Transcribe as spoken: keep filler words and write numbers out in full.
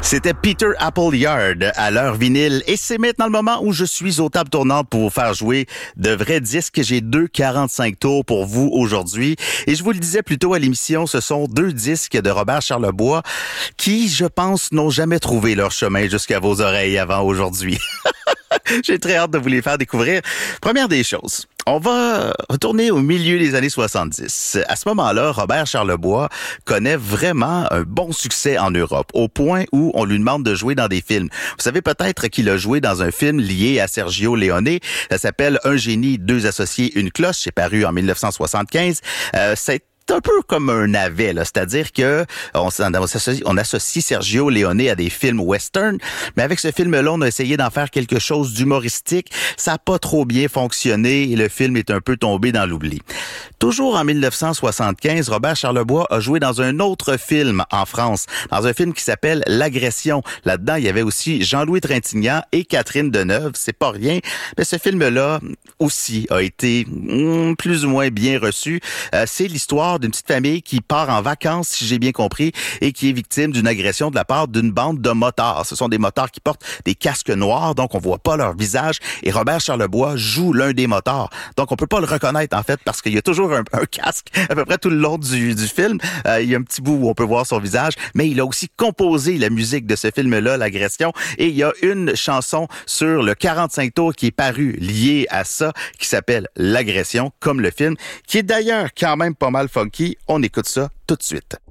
C'était Peter Appleyard à l'heure vinyle et c'est maintenant le moment où je suis aux tables tournantes pour vous faire jouer de vrais disques. J'ai deux quarante-cinq tours pour vous aujourd'hui et je vous le disais plus tôt à l'émission, ce sont deux disques de Robert Charlebois qui, je pense, n'ont jamais trouvé leur chemin jusqu'à vos oreilles avant aujourd'hui. J'ai très hâte de vous les faire découvrir. Première des choses, on va retourner au milieu des années soixante-dix. À ce moment-là, Robert Charlebois connaît vraiment un bon succès en Europe, au point où on lui demande de jouer dans des films. Vous savez peut-être qu'il a joué dans un film lié à Sergio Leone. Ça s'appelle Un génie, deux associés, une cloche. C'est paru en dix-neuf cent soixante-quinze. Euh, c'est C'est un peu comme un navet, là. C'est-à-dire que on, on, associe, on associe Sergio Leone à des films western, mais avec ce film-là, on a essayé d'en faire quelque chose d'humoristique. Ça n'a pas trop bien fonctionné et le film est un peu tombé dans l'oubli. Toujours en dix-neuf cent soixante-quinze, Robert Charlebois a joué dans un autre film en France, dans un film qui s'appelle L'Agression. Là-dedans, il y avait aussi Jean-Louis Trintignant et Catherine Deneuve. C'est pas rien, mais ce film-là aussi a été mm, plus ou moins bien reçu. Euh, c'est l'histoire d'une petite famille qui part en vacances, si j'ai bien compris, et qui est victime d'une agression de la part d'une bande de motards. Ce sont des motards qui portent des casques noirs, donc on voit pas leur visage, et Robert Charlebois joue l'un des motards. Donc on peut pas le reconnaître, en fait, parce qu'il y a toujours un, un casque à peu près tout le long du, du film. Euh, il y a un petit bout où on peut voir son visage, mais il a aussi composé la musique de ce film-là, L'Agression, et il y a une chanson sur le quarante-cinq tours qui est parue liée à ça, qui s'appelle L'Agression, comme le film, qui est d'ailleurs quand même pas mal funky. On écoute ça tout de suite.